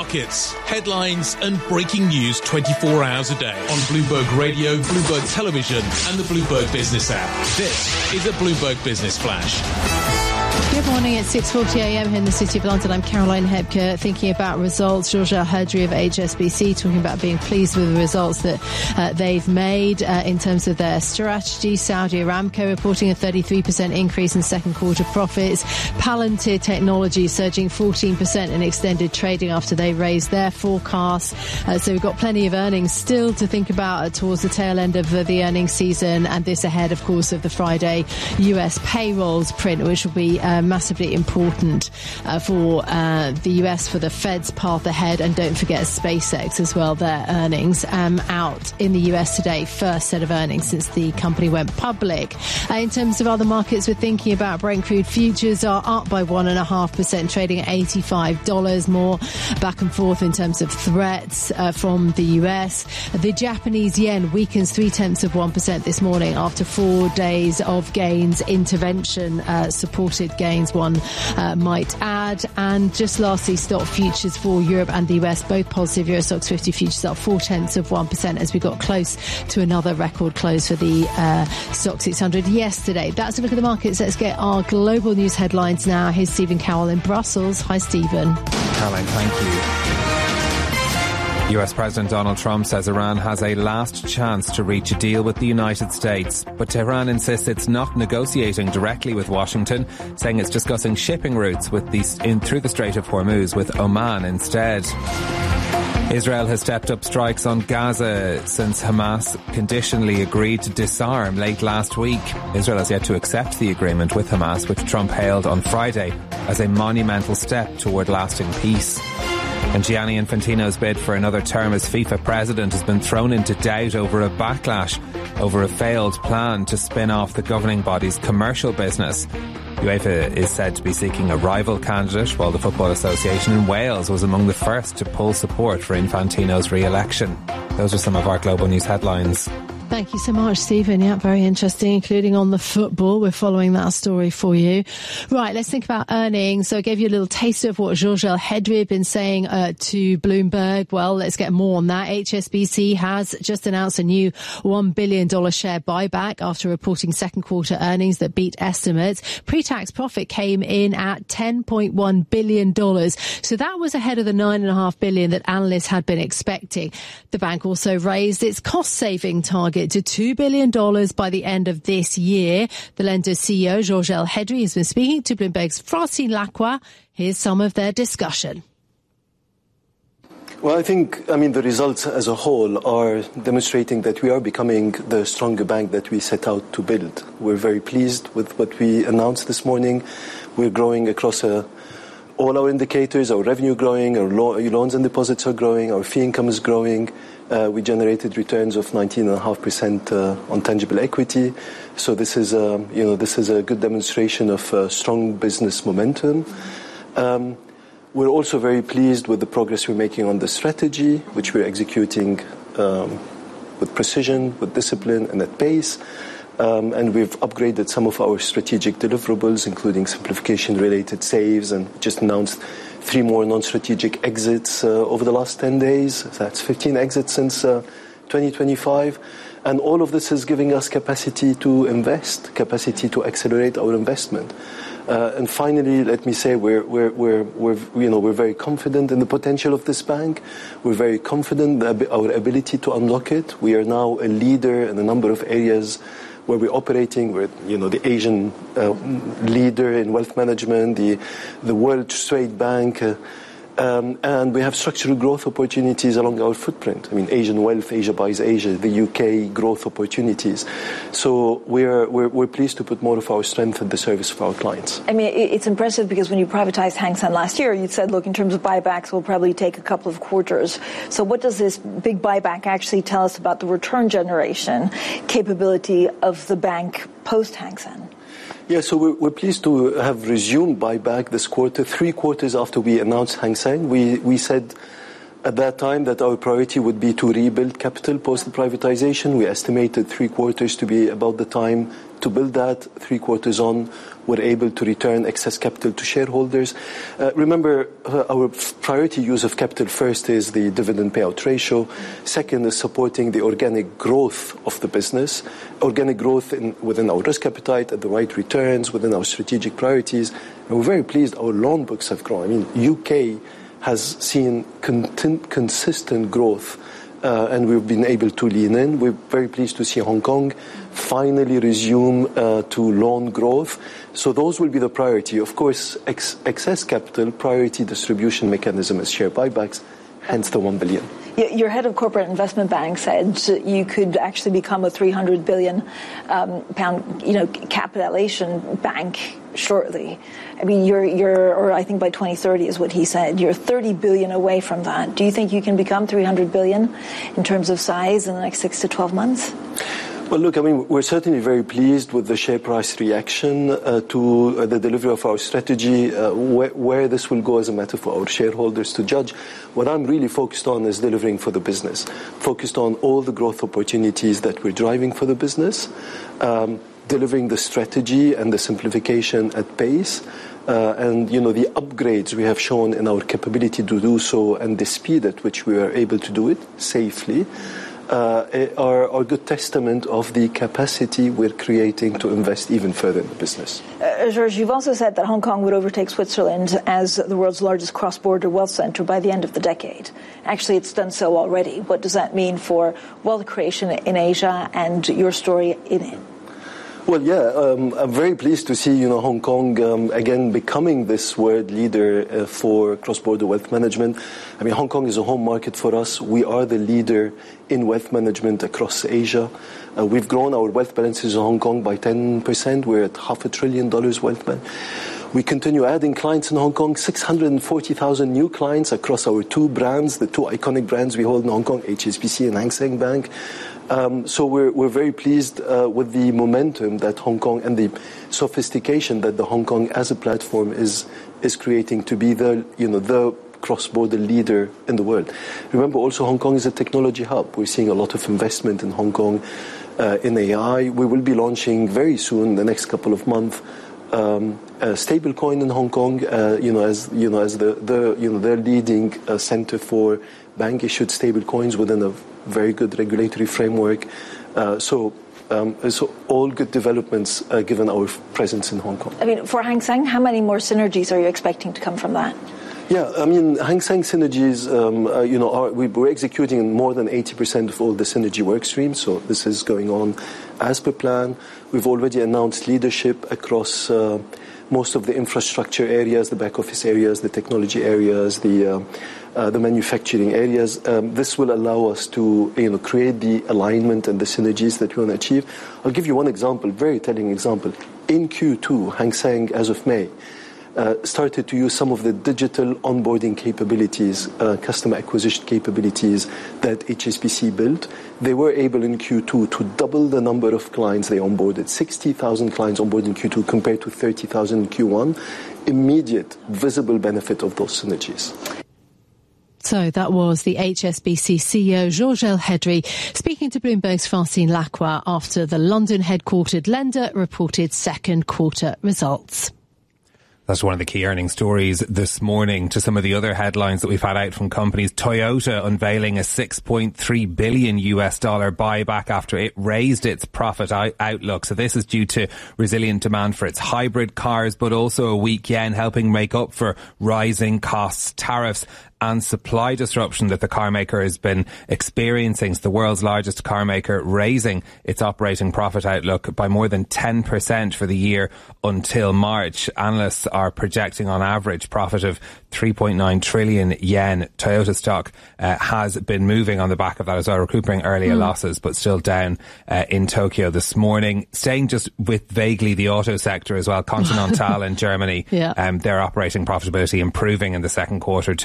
markets, headlines and breaking news 24 hours a day on Bloomberg Radio, Bloomberg Television and the Bloomberg Business app. This is a Bloomberg Business Flash. Good morning. It's 6:40am here in the City of London. I'm Caroline Hebke, thinking about results. Georges El-Hedry of HSBC talking about being pleased with the results that they've made in terms of their strategy. Saudi Aramco reporting a 33% increase in second quarter profits. Palantir Technology surging 14% in extended trading after they raised their forecast. So we've got plenty of earnings still to think about towards the tail end of the earnings season, and this ahead, of course, of the Friday US payrolls print, which will be massively important for the US, for the Fed's path ahead. And don't forget SpaceX as well, their earnings out in the US today, first set of earnings since the company went public. In terms of other markets, we're thinking about Brent crude futures are up by 1.5%, trading at $85 more, back and forth in terms of threats from the US. The Japanese yen weakens 0.3% this morning after 4 days of gains, intervention supported gains, one might add. And just lastly, stock futures for Europe and the US, both positive. Euro Stoxx 50 futures up 0.4% as we got close to another record close for the Stoxx 600 yesterday. That's a look at the markets. Let's get our global news headlines now. Here's Stephen Cowell in Brussels. Hi, Stephen. Caroline, thank you. US President Donald Trump says Iran has a last chance to reach a deal with the United States. But Tehran insists it's not negotiating directly with Washington, saying it's discussing shipping routes through the Strait of Hormuz with Oman instead. Israel has stepped up strikes on Gaza since Hamas conditionally agreed to disarm late last week. Israel has yet to accept the agreement with Hamas, which Trump hailed on Friday as a monumental step toward lasting peace. And Gianni Infantino's bid for another term as FIFA president has been thrown into doubt over a backlash over a failed plan to spin off the governing body's commercial business. UEFA is said to be seeking a rival candidate, while the Football Association in Wales was among the first to pull support for Infantino's re-election. Those are some of our global news headlines. Thank you so much, Stephen. Yeah, very interesting, including on the football. We're following that story for you. Right, let's think about earnings. So I gave you a little taste of what Georges El-Hedry had been saying to Bloomberg. Well, let's get more on that. HSBC has just announced a new $1 billion share buyback after reporting second quarter earnings that beat estimates. Pre-tax profit came in at $10.1 billion. So that was ahead of the $9.5 billion that analysts had been expecting. The bank also raised its cost-saving target to $2 billion by the end of this year. The lender's CEO, Georges El-Hedry, has been speaking to Bloomberg's Francine Lacqua. Here's some of their discussion. Well, the results as a whole are demonstrating that we are becoming the stronger bank that we set out to build. We're very pleased with what we announced this morning. We're growing across all our indicators, our revenue growing, our loans and deposits are growing, our fee income is growing. We generated returns of 19.5% on tangible equity. So this is a good demonstration of strong business momentum. We're also very pleased with the progress we're making on the strategy, which we're executing with precision, with discipline, and at pace. And we've upgraded some of our strategic deliverables, including simplification-related saves, and just announced 3 more non-strategic exits over the last 10 days. That's 15 exits since 2025. And all of this is giving us capacity to invest, capacity to accelerate our investment. And finally, let me say we're very confident in the potential of this bank. We're very confident in our ability to unlock it. We are now a leader in a number of areas where we're operating. We're, the Asian leader in wealth management, the world's trade bank, and we have structural growth opportunities along our footprint. Asian wealth, Asia buys Asia, the UK growth opportunities. So we're pleased to put more of our strength at the service of our clients. It's impressive because when you privatized Hang Seng last year, you said, look, in terms of buybacks, we'll probably take a couple of quarters. So what does this big buyback actually tell us about the return generation capability of the bank post Hang Seng? Yeah, so we're pleased to have resumed buyback this quarter, 3 quarters after we announced Hang Seng. We said at that time that our priority would be to rebuild capital post the privatization. We estimated 3 quarters to be about the time to build that. 3 quarters on, we're able to return excess capital to shareholders. Remember, our priority use of capital first is the dividend payout ratio. Second is supporting the organic growth of the business. Organic growth within our risk appetite at the right returns, within our strategic priorities. And we're very pleased our loan books have grown. I mean, UK has seen consistent growth, and we've been able to lean in. We're very pleased to see Hong Kong finally resume to loan growth. So those will be the priority. Of course, excess capital, priority distribution mechanism is share buybacks, hence the 1 billion. Your head of corporate investment bank said you could actually become a 300 billion pound, capitalization bank shortly. I mean, or I think by 2030 is what he said. You're 30 billion away from that. Do you think you can become 300 billion in terms of size in the next 6 to 12 months? Well, look, I mean, we're certainly very pleased with the share price reaction to the delivery of our strategy. Where this will go as a matter for our shareholders to judge. What I'm really focused on is delivering for the business, focused on all the growth opportunities that we're driving for the business, delivering the strategy and the simplification at pace. And, the upgrades we have shown in our capability to do so and the speed at which we are able to do it safely are a good testament of the capacity we're creating to invest even further in the business. Georges, you've also said that Hong Kong would overtake Switzerland as the world's largest cross-border wealth center by the end of the decade. Actually, it's done so already. What does that mean for wealth creation in Asia and your story in it? Well, I'm very pleased to see, Hong Kong again becoming this world leader for cross-border wealth management. I mean, Hong Kong is a home market for us. We are the leader in wealth management across Asia. We've grown our wealth balances in Hong Kong by 10%. We're at $500 billion wealth management. We continue adding clients in Hong Kong, 640,000 new clients across our 2 brands, the 2 iconic brands we hold in Hong Kong, HSBC and Hang Seng Bank. So we're very pleased with the momentum that Hong Kong and the sophistication that the Hong Kong as a platform is creating to be the cross-border leader in the world. Remember also Hong Kong is a technology hub. We're seeing a lot of investment in Hong Kong in AI. We will be launching very soon, the next couple of months, a stable coin in Hong Kong, as their leading center for bank-issued stable coins within a very good regulatory framework. So all good developments given our presence in Hong Kong. I mean, for Hang Seng, how many more synergies are you expecting to come from that? Yeah, I mean, Hang Seng synergies, we're executing more than 80% of all the synergy work streams, so this is going on as per plan. We've already announced leadership across most of the infrastructure areas, the back office areas, the technology areas, the manufacturing areas. This will allow us to create the alignment and the synergies that we want to achieve. I'll give you one example, very telling example. In Q2, Hang Seng, as of May, started to use some of the digital onboarding capabilities, customer acquisition capabilities that HSBC built. They were able in Q2 to double the number of clients they onboarded. 60,000 clients onboarded in Q2 compared to 30,000 in Q1. Immediate, visible benefit of those synergies. So that was the HSBC CEO, Georges Elhedery, speaking to Bloomberg's Francine Lacqua after the London-headquartered lender reported second quarter results. That's one of the key earnings stories this morning. To some of the other headlines that we've had out from companies, Toyota unveiling a $6.3 billion buyback after it raised its profit outlook. So this is due to resilient demand for its hybrid cars, but also a weak yen helping make up for rising costs, tariffs and supply disruption that the car maker has been experiencing. It's the world's largest car maker raising its operating profit outlook by more than 10% for the year until March. Analysts are projecting on average profit of 3.9 trillion yen. Toyota stock has been moving on the back of that as well, recouping earlier losses, but still down in Tokyo this morning. Staying just with vaguely the auto sector as well, Continental in Germany, their operating profitability improving in the second quarter too. So the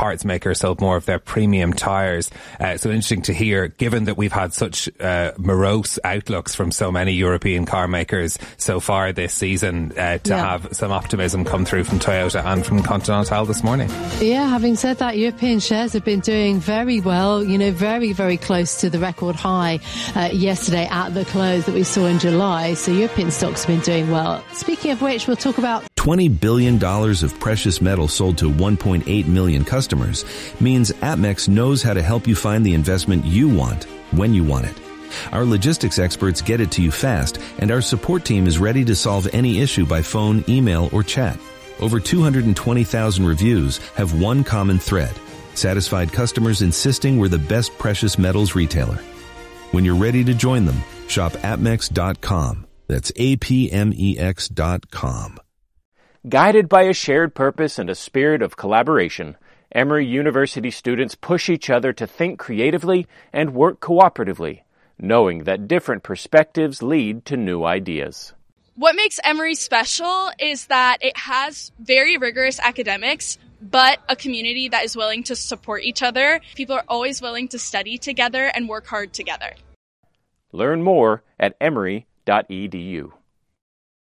parts maker sold more of their premium tyres. So interesting to hear, given that we've had such morose outlooks from so many European car makers so far this season, to have some optimism come through from Toyota and from Continental this morning. Yeah, having said that, European shares have been doing very well, very, very close to the record high yesterday at the close that we saw in July. So European stocks have been doing well. Speaking of which, we'll talk about $20 billion of precious metal sold to 1.8 million customers means APMEX knows how to help you find the investment you want when you want it. Our logistics experts get it to you fast, and our support team is ready to solve any issue by phone, email, or chat. Over 220,000 reviews have one common thread: satisfied customers insisting we're the best precious metals retailer. When you're ready to join them, shop apmex.com. That's APMEX.com. Guided by a shared purpose and a spirit of collaboration, Emory University students push each other to think creatively and work cooperatively, knowing that different perspectives lead to new ideas. What makes Emory special is that it has very rigorous academics, but a community that is willing to support each other. People are always willing to study together and work hard together. Learn more at emory.edu.